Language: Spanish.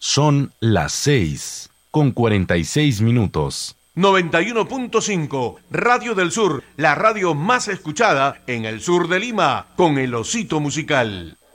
Son las 6:46. 91.5 Radio del Sur, la radio más escuchada en el sur de Lima, con el Osito Musical.